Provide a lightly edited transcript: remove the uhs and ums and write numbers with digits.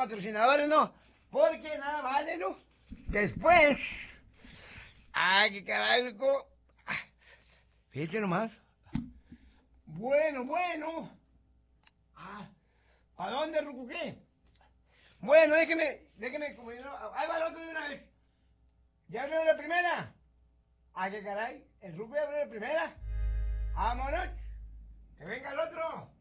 patrocinadores, ¿no? Porque nada vale, ¿no? Después... ¡Ay, qué carajo! Fíjate nomás. Bueno. ¿A dónde, Rucu, qué? Bueno, déjeme, como yo no... Ahí va el otro de una vez. ¿Ya abrió la primera? ¿Ah, qué caray? ¿El Rucu ya abrió la primera? ¡Vámonos! ¡Que venga el otro!